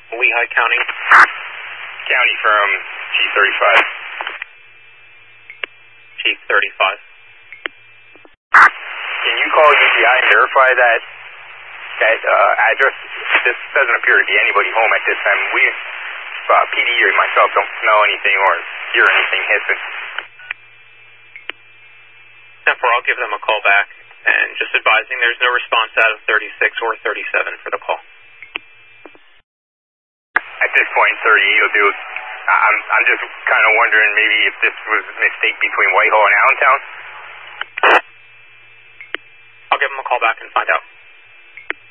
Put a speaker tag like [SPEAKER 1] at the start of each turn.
[SPEAKER 1] Lehigh County.
[SPEAKER 2] County from Chief 35.
[SPEAKER 1] Chief 35.
[SPEAKER 2] Can you call UGI and verify that address? This doesn't appear to be anybody home at this time. We, PD or myself, don't smell anything or hear anything hissing.
[SPEAKER 1] 10-4, I'll give them a call back. And just advising, there's no response out of 36 or 37 for the call.
[SPEAKER 2] At this point, 38 will do. I'm just kind of wondering maybe if this was a mistake between Whitehall and Allentown.
[SPEAKER 1] I'll give them a call back and find out.